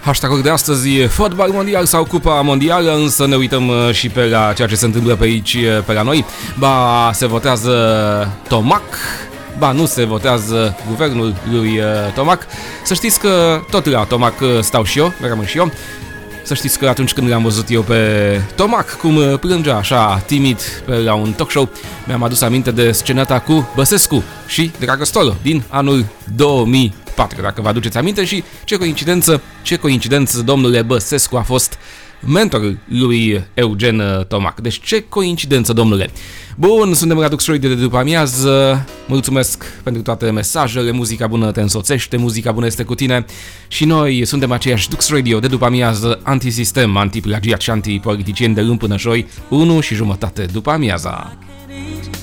Hashtag-ul de astăzi, fotbal mondial sau Cupa Mondială, însă ne uităm și pe la ceea ce se întâmplă pe aici, pe la noi. Ba se votează Tomac, ba nu se votează guvernul lui Tomac. Să știți că tot la Tomac stau și eu, rămân și eu. Să știți că atunci când l-am văzut eu pe Tomac, cum plângea așa timid pe la un talk show, mi-am adus aminte de scenata cu Băsescu și Dragostolo din anul 2004, dacă vă aduceți aminte. Și ce coincidență, domnule Băsescu a fost mentorul lui Eugen Tomac. Deci ce coincidență, domnule. Bun, suntem la Dux Radio de după amiază. Mulțumesc pentru toate mesajele. Muzica bună te însoțește, muzica bună este cu tine. Și noi suntem aceiași Dux Radio de după amiază, antisistem, antiplagiat și antipoliticieni de luni până joi, 1:30 după amiaza.